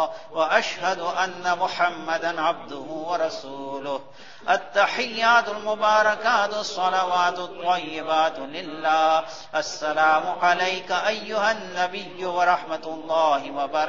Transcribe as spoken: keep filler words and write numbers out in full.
व अशहदु अन्न मुहम्मदन अब्दुहु व रसूलुहु। अत्तहिय्यातुल मुबारकातुस सलावातुत तय्यिबातु लिल्लाह। अस्सलामु अलैका अय्युहन नबिय्यु व रहमतुल्लाहि व बरकातुहू।